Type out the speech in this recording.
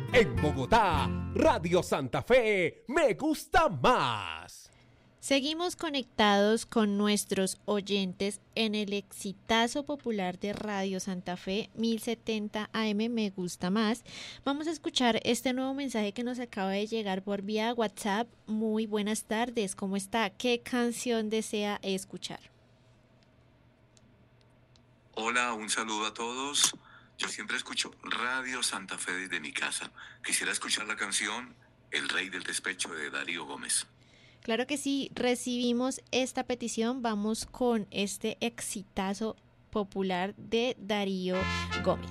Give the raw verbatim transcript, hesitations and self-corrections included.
En Bogotá, Radio Santa Fe, me gusta más. Seguimos conectados con nuestros oyentes en el exitazo popular de Radio Santa Fe mil setenta A M Me Gusta Más. Vamos a escuchar este nuevo mensaje que nos acaba de llegar por vía WhatsApp. Muy buenas tardes, ¿cómo está? ¿Qué canción desea escuchar? Hola, un saludo a todos. Yo siempre escucho Radio Santa Fe desde mi casa. Quisiera escuchar la canción El Rey del Despecho de Darío Gómez. Claro que sí, recibimos esta petición. Vamos con este exitazo popular de Darío Gómez.